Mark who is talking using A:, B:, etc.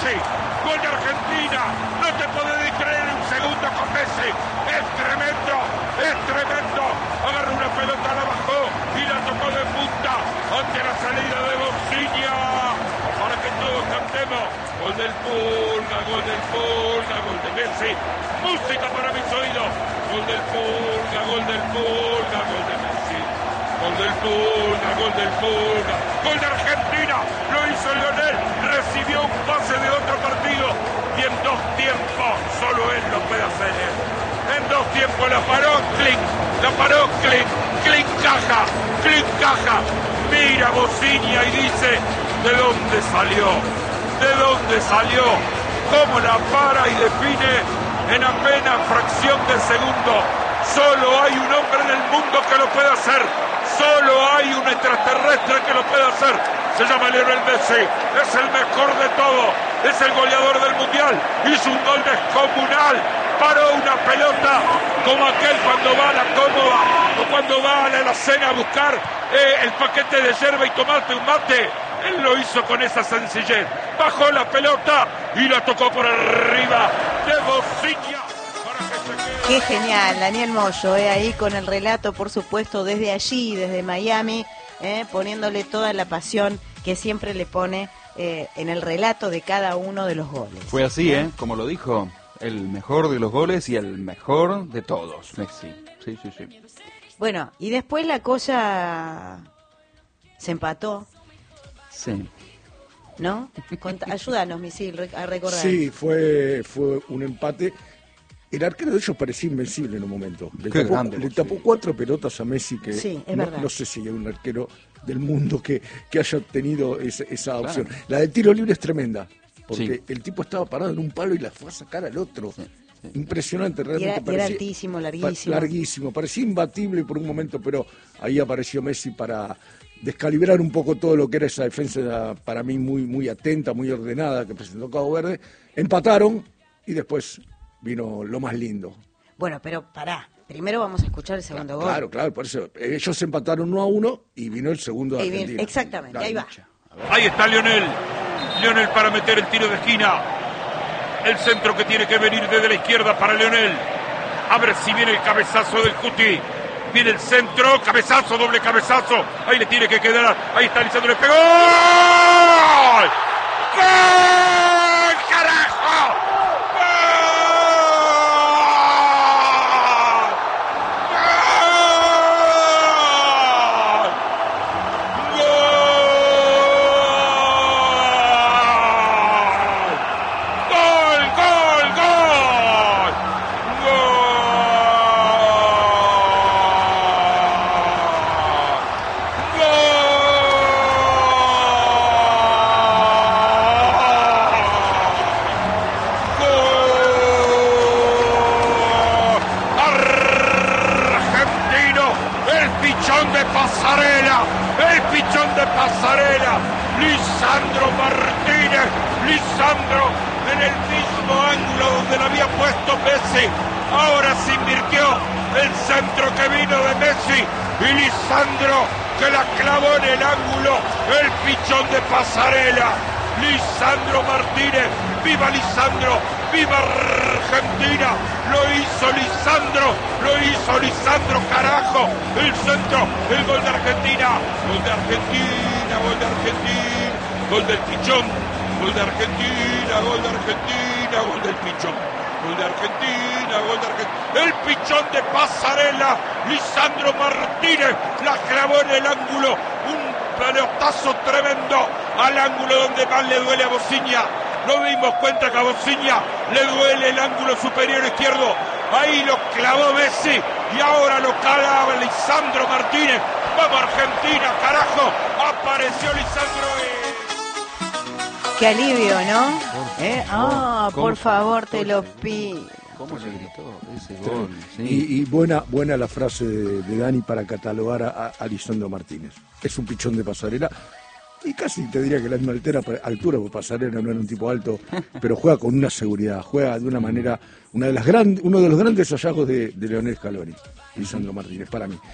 A: Messi. Gol de Argentina. No te podés creer un segundo con Messi. Es tremendo, es tremendo. Agarra una pelota, la bajó y la tocó de punta ante la salida de Bossinia. Para que todos cantemos. Gol del Pulga, gol del Pulga, gol de Messi. Música para mis oídos. Gol del Pulga, gol del Pulga, gol de Messi. Gol del Pulga, gol del Pulga. Gol de Argentina. Lo hizo Lionel. Recibió un pase de otro partido. Y en 2 tiempos solo él lo puede hacer. En 2 tiempos la paró, clic. La paró, clic. Clic caja. Clic caja. Mira Bossinia y dice, ¿de dónde salió? ¿De dónde salió? ¿Cómo la para y define en apenas fracción de segundo? Solo hay un hombre en el mundo que lo puede hacer. Solo hay un extraterrestre que lo puede hacer. Se llama Lionel Messi. Es el mejor de todos. Es el goleador del mundial. Hizo un gol descomunal. Paró una pelota como aquel cuando va a la cómoda o cuando va a la cena a buscar el paquete de yerba y tomarte un mate. Él lo hizo con esa sencillez. Bajó la pelota y la tocó por arriba de Bossinia.
B: Qué genial, Daniel Moyo, ahí con el relato, por supuesto, desde allí, desde Miami, poniéndole toda la pasión que siempre le pone en el relato de cada uno de los goles.
C: Fue así, como lo dijo, el mejor de los goles y el mejor de todos, Messi. Sí, sí, sí.
B: Bueno, y después la cosa se empató.
C: Sí.
B: ¿No? Ayúdanos, Misil, a recordar.
D: Sí, fue un empate. El arquero de ellos parecía invencible en un momento. Le tapó 4 pelotas a Messi que
B: sí, es verdad.
D: No sé si hay un arquero del mundo que haya tenido esa opción. Claro. La del tiro libre es tremenda, porque el tipo estaba parado en un palo y la fue a sacar al otro. Sí. Impresionante, realmente.
B: Era altísimo, larguísimo.
D: Larguísimo, parecía imbatible por un momento, pero ahí apareció Messi para descalibrar un poco todo lo que era esa defensa, para mí muy atenta, muy ordenada, que presentó Cabo Verde. Empataron y después vino lo más lindo.
B: Bueno, pero pará. Primero vamos a escuchar el segundo gol.
D: Claro, por eso. Ellos empataron 1-1 y vino el segundo de Argentina.
B: Exactamente, ahí va.
A: Ahí está Lionel. Lionel para meter el tiro de esquina. El centro que tiene que venir desde la izquierda para Lionel. A ver si viene el cabezazo del Cuti. Viene el centro, cabezazo, doble cabezazo. Ahí le tiene que quedar. Ahí está Lisandro, le pegó. ¡Gol! ¡Gol! ¡Carajo! Pasarela, Lisandro Martínez, Lisandro en el mismo ángulo donde lo había puesto Messi, ahora se invirtió el centro que vino de Messi y Lisandro que la clavó en el ángulo, el pichón de Pasarela, Lisandro Martínez, viva Lisandro, viva Argentina, lo hizo Lisandro, carajo, el centro, el gol de Argentina, gol de Argentina, gol de Argentina, gol del pichón, gol de Argentina, gol de Argentina, gol del pichón, gol de Argentina, gol de Argentina, el pichón de Pasarela, Lisandro Martínez, la clavó en el ángulo, un pelotazo tremendo al ángulo donde más le duele a Bossinia. Nos dimos cuenta que a Bossinia le duele el ángulo superior izquierdo. Ahí lo clavó Messi y ahora lo calaba Lisandro Martínez. ¡Vamos Argentina, carajo! Apareció Lisandro.
B: Qué alivio, ¿no? Por favor, te lo pido.
C: ¿Cómo se gritó ese gol? Sí.
D: Y buena la frase de Dani para catalogar a Lisandro Martínez. Es un pichón de Pasarela. Y casi te diría que la misma altura, porque Pasarela no era un tipo alto, pero juega con una seguridad, juega de una manera, uno de los grandes hallazgos de Lionel Scaloni, Lisandro Martínez, para mí.